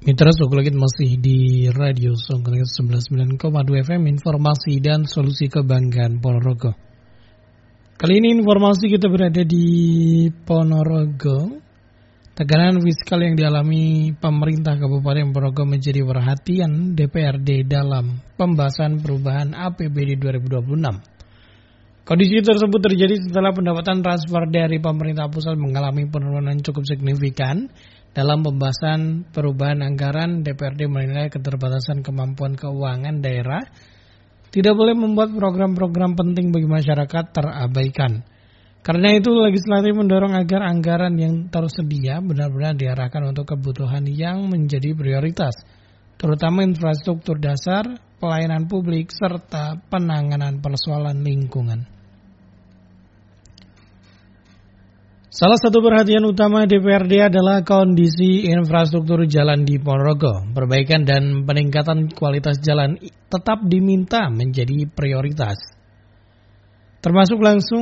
Mitra Sukulagit masih di Radio Songkring 99,2 FM, informasi dan solusi kebanggaan Ponorogo. Kali ini informasi kita berada di Ponorogo. Tekanan fiskal yang dialami pemerintah Kabupaten Ponorogo menjadi perhatian DPRD dalam pembahasan perubahan APBD 2026. Kondisi tersebut terjadi setelah pendapatan transfer dari pemerintah pusat mengalami penurunan cukup signifikan. Dalam pembahasan perubahan anggaran, DPRD menilai keterbatasan kemampuan keuangan daerah tidak boleh membuat program-program penting bagi masyarakat terabaikan. Karena itu, legislatif mendorong agar anggaran yang tersedia benar-benar diarahkan untuk kebutuhan yang menjadi prioritas, terutama infrastruktur dasar, pelayanan publik, serta penanganan persoalan lingkungan. Salah satu perhatian utama DPRD adalah kondisi infrastruktur jalan di Ponorogo. Perbaikan dan peningkatan kualitas jalan tetap diminta menjadi prioritas. Termasuk langsung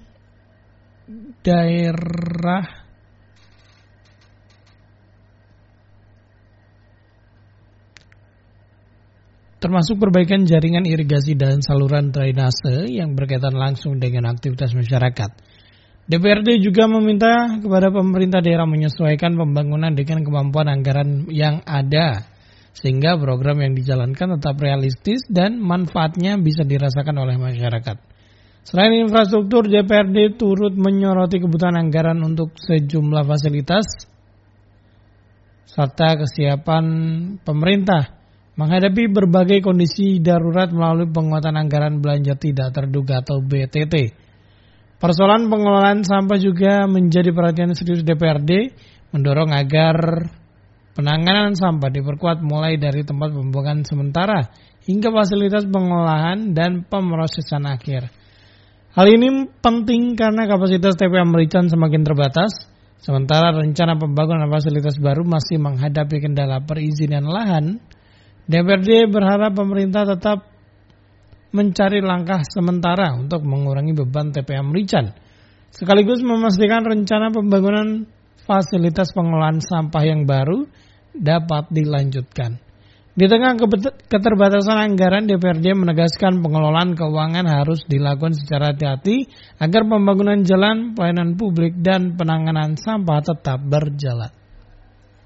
termasuk perbaikan jaringan irigasi dan saluran drainase yang berkaitan langsung dengan aktivitas masyarakat. DPRD juga meminta kepada pemerintah daerah menyesuaikan pembangunan dengan kemampuan anggaran yang ada, sehingga program yang dijalankan tetap realistis dan manfaatnya bisa dirasakan oleh masyarakat. Selain infrastruktur, DPRD turut menyoroti kebutuhan anggaran untuk sejumlah fasilitas serta kesiapan pemerintah menghadapi berbagai kondisi darurat melalui penguatan anggaran belanja tidak terduga atau BTT. Persoalan pengelolaan sampah juga menjadi perhatian serius DPRD, mendorong agar penanganan sampah diperkuat mulai dari tempat pembuangan sementara hingga fasilitas pengolahan dan pemrosesan akhir. Hal ini penting karena kapasitas TPA Merican semakin terbatas, sementara rencana pembangunan fasilitas baru masih menghadapi kendala perizinan lahan. DPRD berharap pemerintah tetap mencari langkah sementara untuk mengurangi beban TPA Merican, sekaligus memastikan rencana pembangunan fasilitas pengolahan sampah yang baru dapat dilanjutkan. Di tengah keterbatasan anggaran, DPRD menegaskan pengelolaan keuangan harus dilakukan secara hati-hati agar pembangunan jalan, pelayanan publik, dan penanganan sampah tetap berjalan.